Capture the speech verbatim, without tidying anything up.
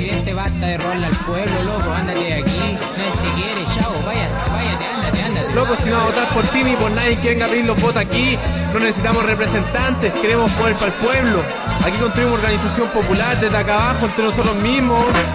presidente, basta de robarle al pueblo, loco, ándate de aquí, nadie te quiere, chao, váyate, váyate, ándate, ándate. Loco, si no va a votar por ti ni por nadie que venga a pedir los votos aquí, no necesitamos representantes, queremos poder para el pueblo. Aquí construimos organización popular desde acá abajo, entre nosotros mismos.